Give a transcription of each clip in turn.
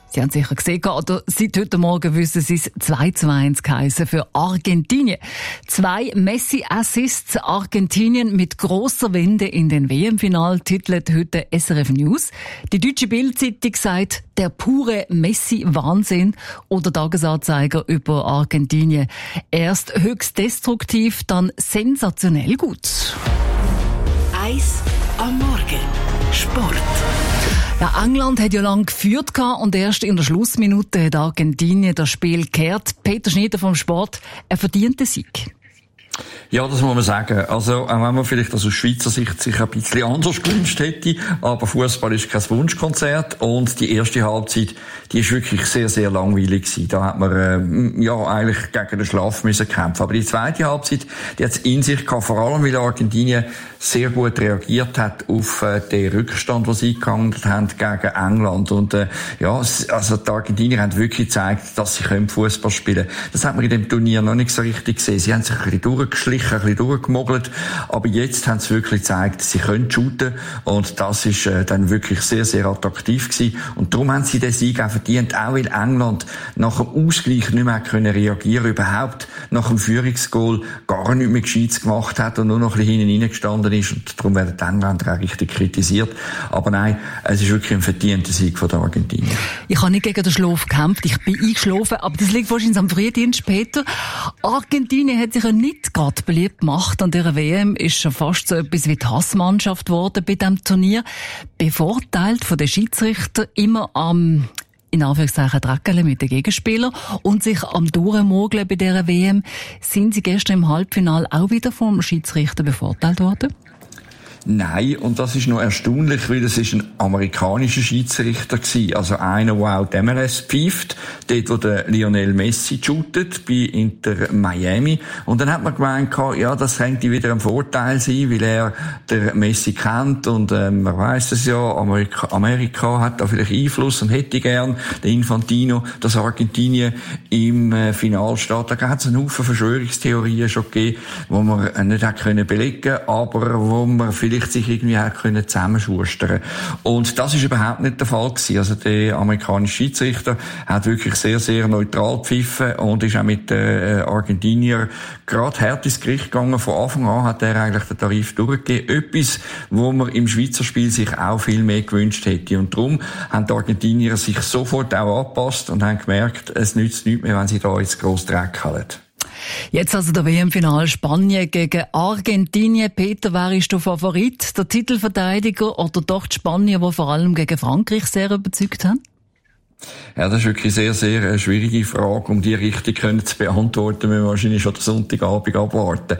Sie haben sicher gesehen, oder seit heute Morgen wissen Sie es, 2:1 geheissen für Argentinien. 2 Messi-Assists, Argentinien mit grosser Wende in den WM-Final, titelt heute SRF News. Die deutsche Bild-Zeitung sagt, der pure Messi-Wahnsinn, oder Tagesanzeiger über Argentinien. Erst höchst destruktiv, dann sensationell gut. 1 am Morgen. Sport. Ja, England hat ja lange geführt und erst in der Schlussminute hat Argentinien das Spiel gekehrt. Peter Schneider vom Sport, ein verdienter Sieg. Ja, das muss man sagen. Also, auch wenn man vielleicht aus Schweizer Sicht sich ein bisschen anders gewünscht hätte, aber Fußball ist kein Wunschkonzert und die erste Halbzeit, die ist wirklich sehr, sehr langweilig gewesen. Da hat man, eigentlich gegen den Schlaf müssen kämpfen. Aber die zweite Halbzeit, die hat es in sich gehabt, vor allem weil Argentinien sehr gut reagiert hat auf den Rückstand, den sie eingegangen haben gegen England. Und, die Argentinier haben wirklich gezeigt, dass sie Fußball spielen können. Das hat man in dem Turnier noch nicht so richtig gesehen. Sie haben sich ein bisschen durchgeschlichen, ein bisschen durchgemogelt. Aber jetzt haben sie wirklich gezeigt, sie können shooten. Und das ist dann wirklich sehr, sehr attraktiv gewesen. Und darum haben sie den Sieg auch verdient. Auch weil England nach dem Ausgleich nicht mehr reagieren konnte, überhaupt nach dem Führungsgoal gar nicht mehr Gescheites gemacht hat und nur noch ein bisschen hinten reingestanden ist. Und darum werden die Engländer auch richtig kritisiert. Aber nein, es ist wirklich ein verdienter Sieg von der Argentinier. Ich habe nicht gegen den Schlaf gekämpft, ich bin eingeschlafen, aber das liegt wahrscheinlich am Frühdienst, Peter. Argentinien hat sich ja nicht gerade beliebt gemacht. An dieser WM ist schon fast so etwas wie die Hassmannschaft geworden bei diesem Turnier. Bevorteilt von den Schiedsrichtern immer am in Anführungszeichen Dreckerle mit den Gegenspielern und sich am Durchmogeln bei dieser WM. Sind Sie gestern im Halbfinale auch wieder vom Schiedsrichter bevorteilt worden? Nein, und das ist noch erstaunlich, weil es ist ein amerikanischer Schiedsrichter gewesen. Also einer, der auch die MLS pfeift, dort, wo der Lionel Messi shootet, bei Inter Miami. Und dann hat man gemeint, ja, das könnte wieder ein Vorteil sein, weil er der Messi kennt und, man weiss es ja, Amerika hat da vielleicht Einfluss und hätte gern den Infantino, dass Argentinien im Finale steht. Da hat es einen Haufen Verschwörungstheorien schon gegeben, wo man nicht hat können belegen, aber wo man vielleicht sich irgendwie zusammenschustern können. Und das ist überhaupt nicht der Fall gewesen. Also der amerikanische Schiedsrichter hat wirklich sehr, sehr neutral gepfiffen und ist auch mit den Argentinier gerade hart ins Gericht gegangen. Von Anfang an hat er eigentlich den Tarif durchgegeben. Etwas, wo man im Schweizer Spiel sich auch viel mehr gewünscht hätte. Und darum haben die Argentinier sich sofort auch angepasst und haben gemerkt, es nützt nichts mehr, wenn sie da jetzt gross Dreck haben. Jetzt also der WM-Final Spanien gegen Argentinien. Peter, wer ist der Favorit? Der Titelverteidiger oder doch die Spanier, die vor allem gegen Frankreich sehr überzeugt haben? Ja, das ist wirklich sehr, sehr schwierige Frage. Um die richtig zu beantworten, müssen wir wahrscheinlich schon den Sonntagabend abwarten.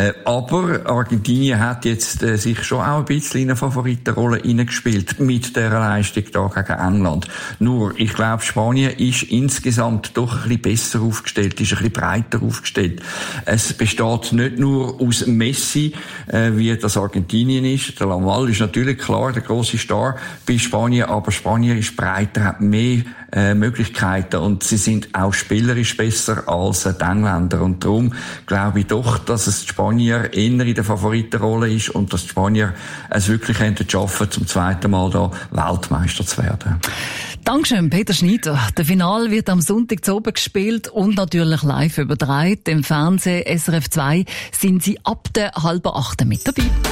Aber Argentinien hat jetzt sich schon auch ein bisschen in eine Favoritenrolle hineingespielt mit dieser Leistung da gegen England. Nur, ich glaube, Spanien ist insgesamt doch ein bisschen besser aufgestellt, ist ein bisschen breiter aufgestellt. Es besteht nicht nur aus Messi, wie das Argentinien ist. Der Lamal ist natürlich klar der grosse Star bei Spanien, aber Spanien ist breiter, hat mehr Möglichkeiten und sie sind auch spielerisch besser als die Engländer und darum glaube ich doch, dass es die Spanier eher in der Favoritenrolle ist und dass die Spanier es wirklich schaffen, zum zweiten Mal da Weltmeister zu werden. Dankeschön, Peter Schneider. Der Final wird am Sonntag zu oben gespielt und natürlich live übertragen. Im Fernsehen SRF 2 sind Sie ab der 7:30 mit dabei.